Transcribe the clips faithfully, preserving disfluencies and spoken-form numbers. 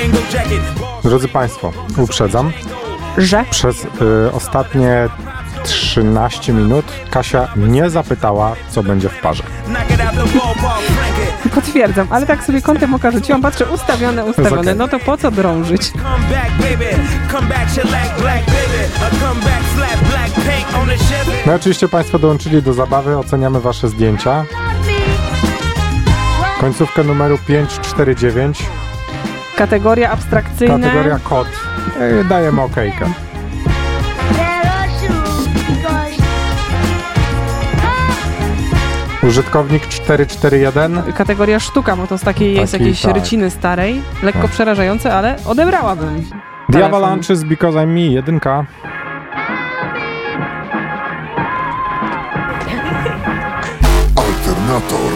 Drodzy Państwo, uprzedzam, że przez y, ostatnie trzynaście minut Kasia nie zapytała, co będzie w parze. potwierdzam, ale tak sobie kątem oka rzuciłam, patrzę, ustawione, ustawione, okay. No to po co drążyć? No oczywiście Państwo dołączyli do zabawy, oceniamy Wasze zdjęcia. Końcówkę numeru pięć cztery dziewięć. Kategoria abstrakcyjna. Kategoria kod. E, dajemy okejkę. Użytkownik cztery cztery jeden. Kategoria sztuka, bo to z takiej Taki, jest jakiejś tak. ryciny starej. Lekko tak. przerażające, ale odebrałabym. The Avalanches Because I'm Me, jedynka. Alternator.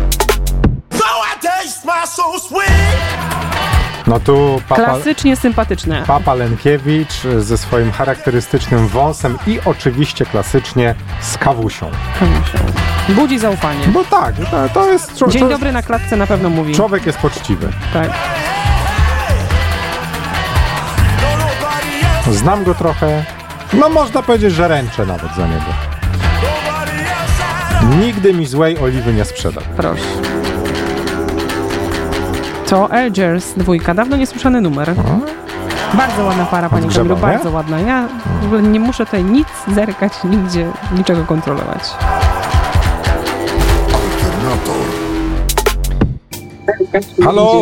No tu papa, klasycznie sympatyczne. Papa Lenkiewicz ze swoim charakterystycznym wąsem i oczywiście klasycznie z kawusią. Kawusią. Budzi zaufanie. Bo tak, to, to jest... Człowiek, Dzień dobry na klatce na pewno mówi. Człowiek jest poczciwy. Tak. Znam go trochę. No można powiedzieć, że ręczę nawet za niego. Nigdy mi złej oliwy nie sprzedał. Proszę. To Algiers, dwójka. Dawno niesłyszany numer. Hmm? Bardzo ładna para, Panie Kamilu, bardzo ładna. Ja w ogóle nie muszę tutaj nic zerkać, nigdzie, niczego kontrolować. Halo?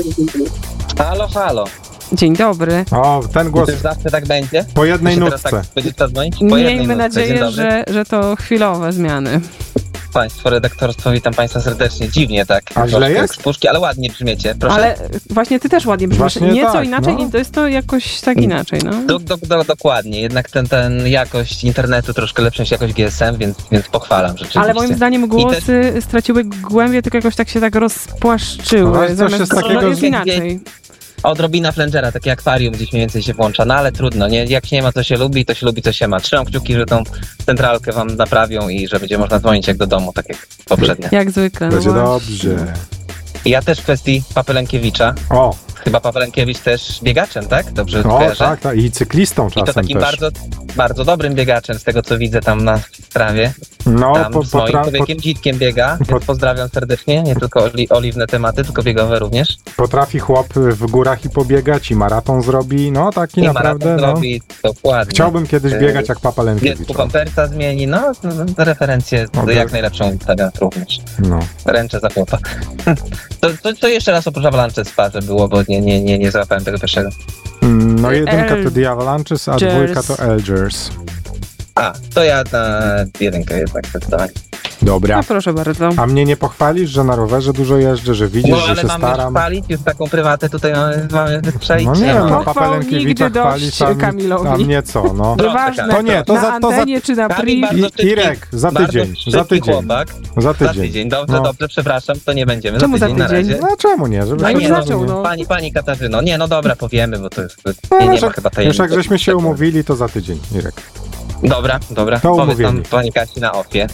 Halo, halo. Dzień dobry. O, ten głos. Czy zawsze tak będzie? Po jednej nutce. Tak będzie dzwonić? Po Miejmy nadzieję, że, że to chwilowe zmiany. Państwo, redaktorstwo, witam Państwa serdecznie. Dziwnie tak. A źle jest? Z puszki, ale ładnie brzmiecie, proszę. Ale właśnie ty też ładnie brzmisz. Właśnie Nieco tak, inaczej, no. to jest to jakoś tak inaczej, no. Do, do, do, dokładnie, jednak ten, ten jakość internetu troszkę lepsza niż jakość G S M, więc, więc pochwalam rzeczywiście. Ale moim zdaniem głosy też... straciły głębię, tylko jakoś tak się tak rozpłaszczyły. Coś jest takiego, jest inaczej. Odrobina flangera, takie akwarium gdzieś mniej więcej się włącza, no ale trudno, nie? Jak się nie ma, co się lubi, to się lubi, co się ma. Trzymam kciuki, że tą centralkę wam naprawią i że będzie można dzwonić jak do domu, tak jak poprzednio. Jak zwykle. Będzie no dobrze. Ja też w kwestii Papelenkiewicza. O! Chyba Pawelenkiewicz też biegaczem, tak? Dobrze o, kojarzę? tak, tak. I cyklistą czasem I to takim też. bardzo, bardzo dobrym biegaczem, z tego co widzę tam na trawie. No, tam po, z moim potra- człowiekiem dzitkiem biega, po- więc pozdrawiam serdecznie. Nie tylko oli- oliwne tematy, tylko biegowe również. Potrafi chłop w górach i pobiegać, i maraton zrobi, no taki I naprawdę, maraton no. zrobi, dokładnie. Chciałbym kiedyś biegać jak Papa Lenkiewicz. Dziecku pampersa zmieni, no, no referencje Okay. jak najlepszą stawiam również. No. Ręczę za chłopa. to, to, to jeszcze raz oprócz Avalanche z parze było, bo nie, nie, nie, nie załapałem tego pierwszego. No jedynka to The Avalanches, a dwójka to Algiers. A, to ja na jedynkę jednak zdecydowanie. Dobra. No proszę bardzo. A mnie nie pochwalisz, że na rowerze dużo jeżdżę, że widzisz, no, że się mamy staram? chwalić, już taką prywatę tutaj mamy przejść. No nie, no. no Papa Lenkiewicza chwali, tam, tam nieco, no. Nieważne, to nie, to na za, to za, antenie czy na priv. I, Irek, za tydzień, za tydzień. Chłopak. Za tydzień. Za tydzień, dobrze, no. dobrze, przepraszam, to nie będziemy. Czemu za tydzień? za tydzień? Na razie. No czemu nie? Żeby no, się nie, zaczął, no. Pani, pani Katarzyno, nie, no dobra, powiemy, bo to jest, to no, nie, nie już, ma chyba tajemnicy. już jak żeśmy się umówili, to za tydzień, Irek. Dobra, dobra, to powiedz tam umówieni. pani Kasi na ofie.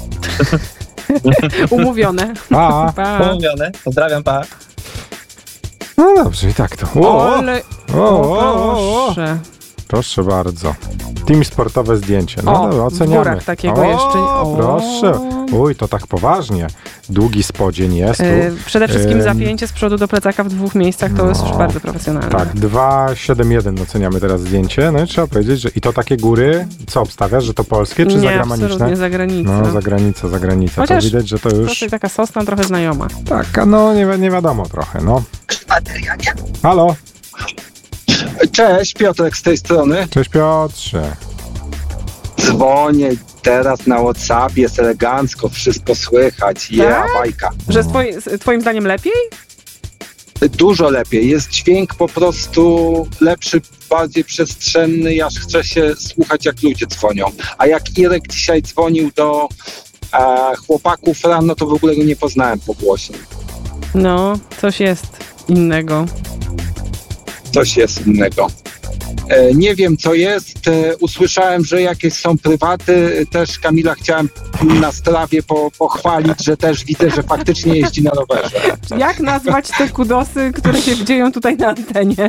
Umówione. Pa. Pa. Umówione, pozdrawiam, pa. No dobrze, i tak to. O, ale... o, o, o, o. Proszę. Proszę bardzo. Team sportowe zdjęcie. No o, dobra, oceniamy. W górach takiego o, jeszcze. O, proszę. Uj, to tak poważnie. Długi spodzień jest tu. Yy, przede wszystkim yy, zapięcie z przodu do plecaka w dwóch miejscach to no, jest już bardzo profesjonalne. Tak, dwa siedem jeden oceniamy teraz zdjęcie. No i trzeba powiedzieć, że i to takie góry, co obstawiasz, że to polskie czy nie, zagraniczne? absolutnie zagranicę. No, zagranica, zagranica. Chociaż to widać, że to już... proszę, taka sosna trochę znajoma. Taka, no nie, nie wiadomo trochę, no. Halo? Cześć, Piotrek z tej strony. Cześć Piotrze. Dzwonię teraz na WhatsApp, jest elegancko, wszystko słychać, ja, Tak? bajka. Że z twoi, z twoim zdaniem lepiej? Dużo lepiej, jest dźwięk po prostu lepszy, bardziej przestrzenny, aż chce się słuchać jak ludzie dzwonią. A jak Irek dzisiaj dzwonił do e, chłopaków rano, to w ogóle go nie poznałem po głosie. No, coś jest innego. Coś jest innego. E, nie wiem, co jest. E, usłyszałem, że jakieś są prywaty. Też Kamila chciałem na strawie po, pochwalić, że też widzę, że faktycznie jeździ na rowerze. Jak nazwać te kudosy, które się dzieją tutaj na antenie?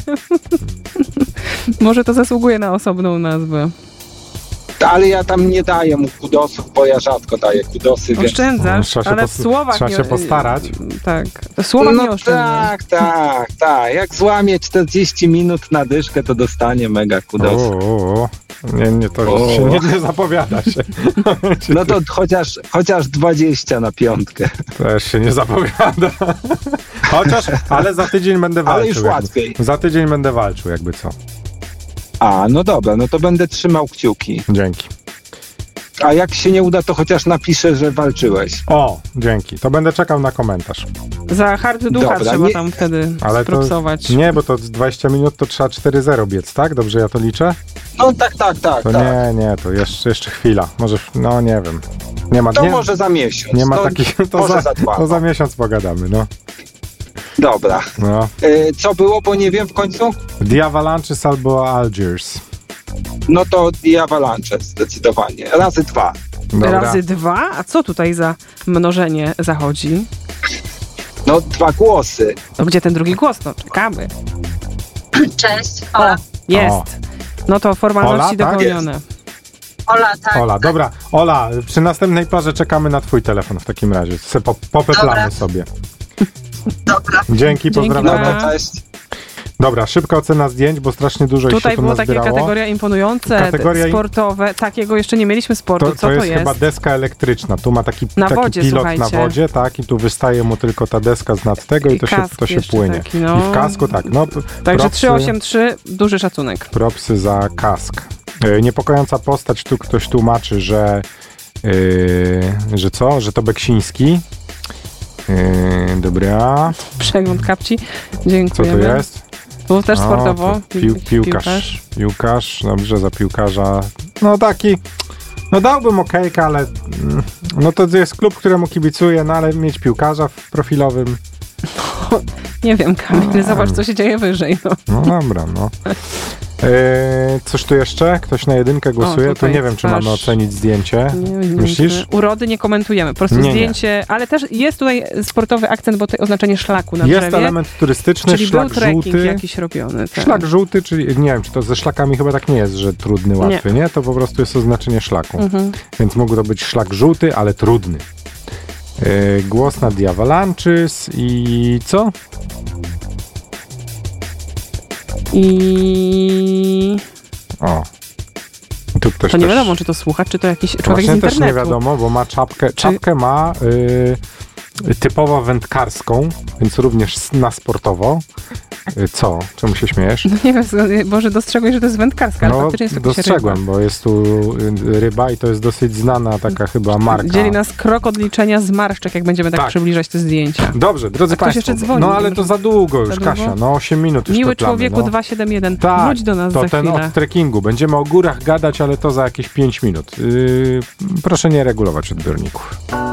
Może to zasługuje na osobną nazwę. Ale ja tam nie daję mu kudosów, bo ja rzadko daję kudosy, więc... Oszczędzasz, Trzeba się ale pos- w słowach trzeba nie... się postarać. Tak, w słowach nie No oszczędzasz. tak, tak, tak. Jak złamie czterdzieści minut na dyszkę, to dostanie mega kudosy. O, nie, nie, to O. się nie, nie zapowiada się. No to chociaż, chociaż dwadzieścia na piątkę. Też się nie zapowiada. Chociaż, ale za tydzień będę walczył. Ale już jakby. łatwiej. Za tydzień będę walczył, jakby co. A, no dobra, no to będę trzymał kciuki. Dzięki. A jak się nie uda, to chociaż napiszę, że walczyłeś. O, dzięki. To będę czekał na komentarz. Za hard ducha Dobra, trzeba nie- tam wtedy Ale to spropsować. nie, bo to z dwadzieścia minut to trzeba cztery zero biec, tak? Dobrze ja to liczę? No tak, tak, tak, To tak. nie, nie, to jeszcze, jeszcze chwila. Może, no nie wiem. Nie ma, To nie, może za miesiąc. nie ma to, takich, to może za, za dwa. to za miesiąc pogadamy, no. Dobra. no. E, co było, bo nie wiem w końcu? The Avalanches albo Algiers. No to The Avalanche zdecydowanie. Razy dwa. Dobra. Razy dwa? A co tutaj za mnożenie zachodzi? No dwa głosy. No gdzie ten drugi głos? No czekamy. Cześć, O, Ola. jest. O. No to formalności Ola, tak? dopełnione. Ola, tak. Ola, dobra. Ola, przy następnej parze czekamy na twój telefon w takim razie. Se po, popeplamy Dobra. sobie. Dobra. Dzięki, Dzięki, No pozdrawiamy. Dobra. to cześć. Dobra, szybka ocena zdjęć, bo strasznie dużo ich się Tutaj tu było takie nazbierało. kategorie imponujące, Kategoria im- sportowe. Takiego jeszcze nie mieliśmy sportu. To, Co to to jest, jest? chyba deska elektryczna. Tu ma taki, Na taki wodzie, pilot słuchajcie. na wodzie, tak, i tu wystaje mu tylko ta deska z nad tego i, I to się, kask to się jeszcze płynie. taki, no. I w kasku, tak. No, p- Także propsy- trzysta osiemdziesiąt trzy, duży szacunek. Propsy za kask. E, Niepokojąca postać, tu ktoś tłumaczy, że e, że co? Że to Beksiński. E, dobra. Przegląd kapci. Co tu Dziękujemy. jest? Był też O, sportowo. to Pił, piłkarz. Piłkarz. Dobrze, za piłkarza. No taki... No dałbym okejkę, ale... mm, No to jest klub, któremu kibicuję, no ale mieć piłkarza w profilowym... Nie wiem, Kamil, zobacz, co się dzieje wyżej. No. No dobra, no. E, coś tu jeszcze? Ktoś na jedynkę głosuje? O, tu tutaj nie wiem, czy twarz. mamy ocenić zdjęcie. Nie, nie, Myślisz? Urody nie komentujemy. Po prostu Nie, nie. zdjęcie, ale też jest tutaj sportowy akcent, bo to oznaczenie szlaku na Jest drzewie. element turystyczny, Czyli szlak był trekking żółty. jakiś robiony. Tak. Szlak żółty, czyli nie wiem, czy to ze szlakami chyba tak nie jest, że trudny, łatwy, nie? To po prostu jest oznaczenie szlaku. Mhm. Więc mógł to być szlak żółty, ale trudny. Yy, głos na The Avalanches i co? I O. Tu ktoś to nie też... wiadomo, czy to słuchacz, czy to jakiś człowiek Właśnie z też internetu. nie wiadomo, bo ma czapkę. Czapkę ma yy, typowo wędkarską, więc również s- na sportowo. Yy, co? Czemu się śmiejesz? No nie wiem, może dostrzegłeś, że to jest wędkarska, ale No, faktycznie jest jakaś dostrzegłem, ryba. bo jest tu y, ryba i to jest dosyć znana taka chyba marka. Dzieli nas krok od liczenia zmarszczek, jak będziemy tak, Tak. przybliżać te zdjęcia. Dobrze, drodzy A ktoś Państwo, jeszcze dzwoni, no nie ale może- to za długo już, Za długo? Kasia, no osiem minut już Miły peplamy, człowieku no. dwa siedem jeden, Tak, wróć do nas to za ten chwilę. od trekkingu. Będziemy o górach gadać, ale to za jakieś pięć minut. Yy, proszę nie regulować odbiorników.